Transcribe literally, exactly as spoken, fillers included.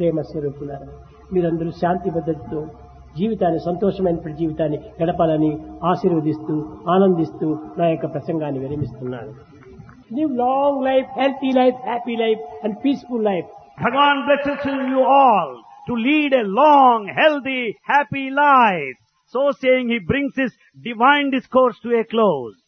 ప్రేమ స్వరూపులారా, మీరందరూ శాంతి భద్రతతో జీవితాన్ని, సంతోషమైనటువంటి జీవితాన్ని గడపాలని ఆశీర్వదిస్తూ ఆనందిస్తూ నా యొక్క ప్రసంగాన్ని విరమిస్తున్నాను. Live long life, healthy life, happy life and peaceful life. Bhagavan blesses you all to lead a long, healthy, happy life. So saying, he brings his divine discourse to a close.